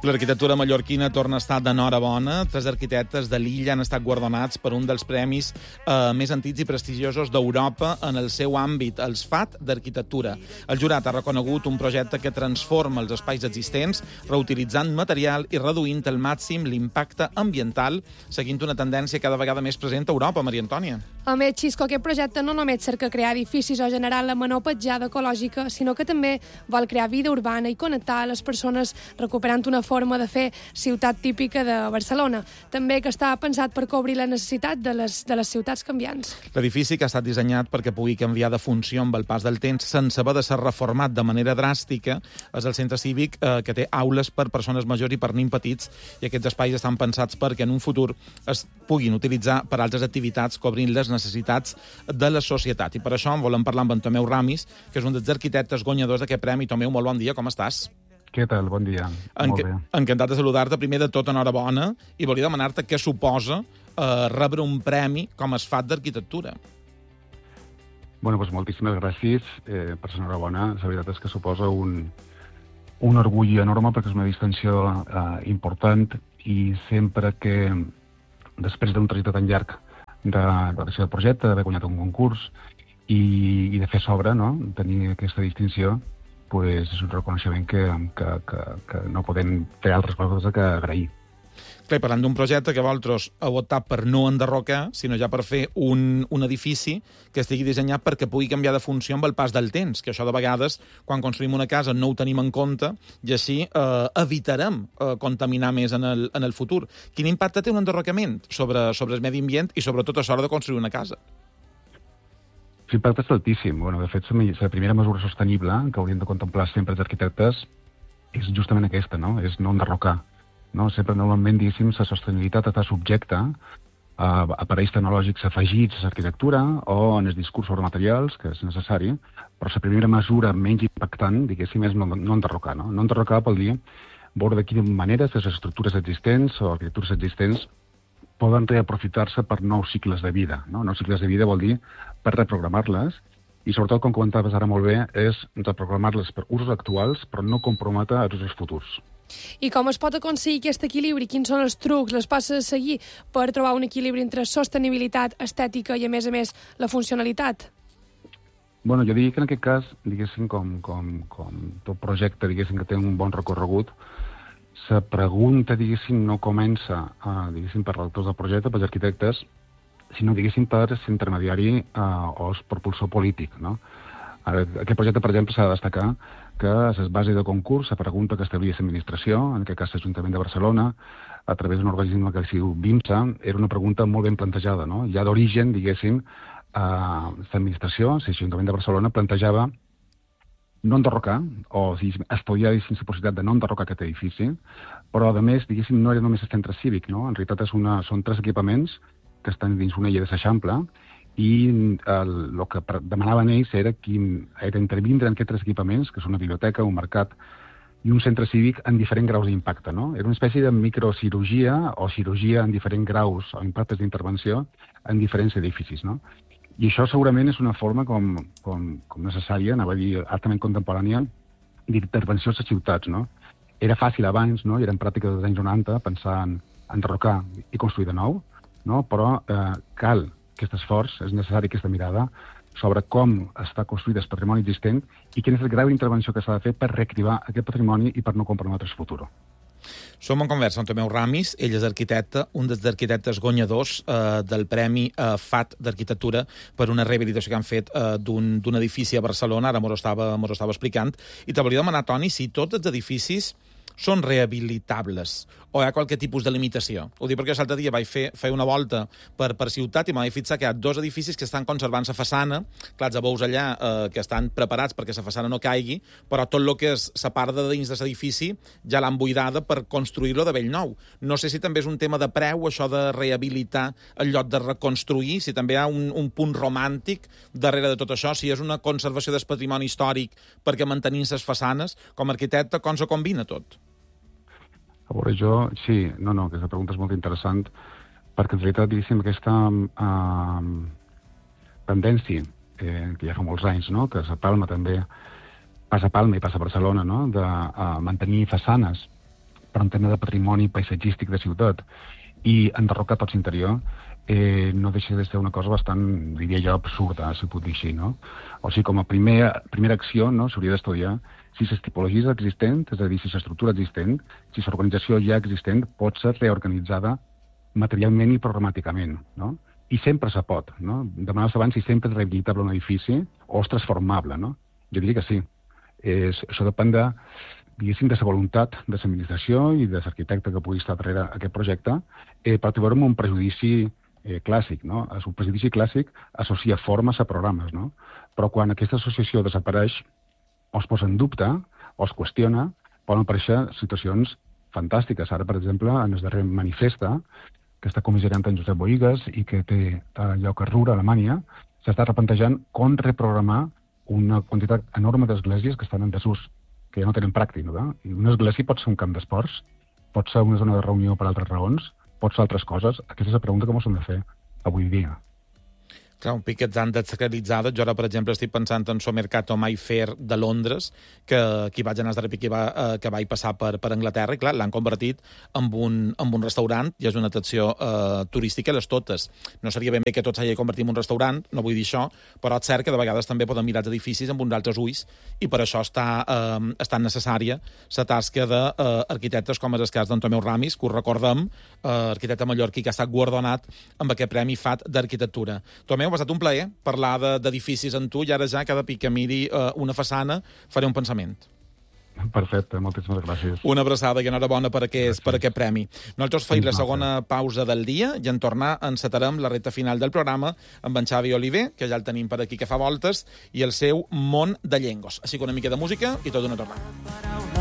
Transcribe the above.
L'arquitectura mallorquina torna a estar d'enhorabona. 3 arquitectes de l'illa han estat guardonats per un dels premis més antics i prestigiosos d'Europa en el seu àmbit, els FAT d'arquitectura. El jurat ha reconegut un projecte que transforma els espais existents, reutilitzant material i reduint al màxim l'impacte ambiental, seguint una tendència cada vegada més present a Europa, Maria Antònia. A més, Xisco, aquest projecte no només cerca crear edificis o generar la menor petjada ecològica, sinó que també vol crear vida urbana i connectar les persones recuperant una forma de fer ciutat típica de Barcelona. També que està pensat per cobrir la necessitat de les ciutats canviants. L'edifici, que ha estat dissenyat perquè pugui canviar de funció amb el pas del temps sense haver de ser reformat de manera dràstica, és el centre cívic que té aules per persones majors i per nens petits, i aquests espais estan pensats perquè en un futur es puguin utilitzar per altres activitats cobrint les necessitats de la societat. I per això volem parlar amb en Tomeu Ramis, que és un dels arquitectes guanyadors d'aquest premi. Tomeu, molt bon dia, com estàs? Què tal? Bon dia. Molt bé. Encantat de saludar-te. Primer de tot, enhorabona, i volia demanar-te què suposa rebre un premi com es FAT d'arquitectura. Bueno, doncs moltíssimes gràcies per ser enhorabona. La veritat és que suposa un orgull enorme perquè és una distinció important i sempre que, després d'un trajecte tan llarg de redacció del projecte, d'haver guanyat un concurs i de fer sobre, no? Tenir aquesta distinció, pues, és un reconeixement que no podem fer altres coses que agrair. Clar, parlant d'un projecte que vosaltres heu optat per no enderrocar, sinó ja per fer un edifici que estigui dissenyat perquè pugui canviar de funció amb el pas del temps, que això de vegades, quan construïm una casa, no ho tenim en compte i així evitarem contaminar més en el futur. Quin impacte té un enderrocament sobre el medi ambient i sobretot a l'hora de construir una casa? L'impacte és altíssim. Bueno, de fet, la primera mesura sostenible que hauríem de contemplar sempre els arquitectes és justament aquesta, no? És no enderrocar. No? Sempre, normalment, diguéssim, la sostenibilitat està subjecta a aparells tecnològics afegits a l'arquitectura o en el discurs sobre materials, que és necessari, però la primera mesura menys impactant, diguéssim, és no enderrocar. No enderrocar vol dir veure de quina manera les estructures existents o arquitectures existents poden reaprofitar-se per nous cicles de vida. No? Nous cicles de vida vol dir per reprogramar-les i, sobretot, com comentaves ara molt bé, és reprogramar-les per usos actuals però no comprometre els usos futurs. I com es pot aconseguir aquest equilibri? Quins són els trucs, les passes a seguir per trobar un equilibri entre sostenibilitat, estètica i, a més, la funcionalitat? Bueno, jo diria que en aquest cas, diguéssim, com tot projecte, diguéssim, que té un bon recorregut, la pregunta, diguéssim, no comença, diguéssim, per redactors del projecte, pels arquitectes, sinó, diguéssim, per l'intermediari o el propulsor polític, no? Ara, aquest projecte, per exemple, s'ha de destacar que a les bases de concurs la pregunta que establia l'administració, en aquest cas l'Ajuntament de Barcelona, a través d'un organisme que es diu BIMSA, era una pregunta molt ben plantejada, no? Ja d'origen, diguéssim, l'administració, l'Ajuntament de Barcelona, plantejava no enderrocar, o estudiar la possibilitat de no enderrocar aquest edifici, però, a més, diguéssim, no era només el centre cívic, no? En realitat són 3 equipaments que estan dins una illa de l'Eixample, i el que demanaven ells era intervindre en aquests 3 equipaments, que són una biblioteca, un mercat i un centre cívic en diferents graus d'impacte. No? Era una espècie de microcirurgia o cirurgia en diferents graus o impactes d'intervenció en diferents edificis. No? I això segurament és una forma com necessària, anava a dir altament contemporània, d'intervenció a les ciutats. No? Era fàcil abans, no? I era en pràctica dels anys 90, pensar en enderrocar i construir de nou, no? Però cal aquest esforç, és necessari aquesta mirada sobre com està construït el patrimoni existent i quin és el grau d'intervenció que s'ha de fer per reactivar aquest patrimoni i per no comprometre el futur. Som en conversa amb Tomeu Ramis, ell és arquitecte, un dels arquitectes guanyadors del Premi FAT d'Arquitectura per una rehabilitació que han fet d'un edifici a Barcelona, ara m'ho estava explicant, i te volia demanar, Toni, si tots els edificis són rehabilitables o hi ha qualque tipus de limitació? Ho dic perquè l'altre dia vaig fer una volta per ciutat i m'he fixat que hi ha 2 edificis que estan conservant la façana, clar, ja veus allà que estan preparats perquè la façana no caigui, però tot el que és la part de dins de l'edifici ja l'han buidada per construir-lo de bell nou. No sé si també és un tema de preu, això de rehabilitar en lloc de reconstruir, si també hi ha un punt romàntic darrere de tot això, si és una conservació del patrimoni històric perquè mantenim les façanes, com a arquitecte, com se combina tot? A veure, sí, aquesta pregunta és molt interessant, perquè en realitat, diguéssim, aquesta tendència, que ja fa molts anys, no?, que a Palma també passa a Palma i passa a Barcelona, no?, de mantenir façanes per un tema de patrimoni paisatgístic de ciutat, i enderrocar tot l'interior, no deixa de ser una cosa bastant, diria jo, absurda, si puc dir així, no? O sigui, com a primera acció, no, s'hauria d'estudiar si la tipologia existent, és a dir, si l'estructura existent, si l'organització ja existent pot ser reorganitzada materialment i programàticament, no? I sempre se pot, no? Demanaves abans si sempre és rehabilitable un edifici o és transformable, no? Jo diria que sí. Això depèn de, diguéssim, de la voluntat de l'administració i de l'arquitecte que pugui estar darrere aquest projecte, per trobar un prejudici clàssic, no? El prejudici clàssic associa formes a programes, no? Però quan aquesta associació desapareix, o es posa en dubte, o es qüestiona, poden aparèixer situacions fantàstiques. Ara, per exemple, en el darrer manifesta, que està comissionant en Josep Boïgues i que té lloc a Ruhr, a Alemanya, s'està replantejant com reprogramar una quantitat enorme d'esglésies que estan en desús, que ja no tenen pràctica, no? I una església pot ser un camp d'esports, pot ser una zona de reunió per altres raons, pot ser altres coses. Aquesta és la pregunta que ens hem de fer avui dia. Clar, un pic que han desacralitzat. Jo ara, per exemple, estic pensant en el Mercato Mayfair de Londres, que aquí vaig anar el darrer pic que vaig passar per Anglaterra, i clar, l'han convertit en un restaurant, i és una atracció turística, les totes. No seria ben bé que tot s'hagi convertit en un restaurant, no vull dir això, però és cert que de vegades també podem mirar els edificis amb uns altres ulls, i per això està necessària la tasca d'arquitectes com és el cas d'en Tomeu Ramis, que ho recordem, arquitecte mallorquí que ha estat guardonat amb aquest Premi FAT d'Arquitectura. Tomeu, ha estat un plaer parlar d'edificis amb tu, i ara ja cada pic que miri una façana faré un pensament. Perfecte, moltíssimes gràcies. Una abraçada i enhorabona per aquest premi. Nosaltres feim la segona pausa del dia i en tornar encetarem la recta final del programa amb en Xavi Oliver, que ja el tenim per aquí que fa voltes, i el seu món de llengos. Així que una mica de música i tot una tornada.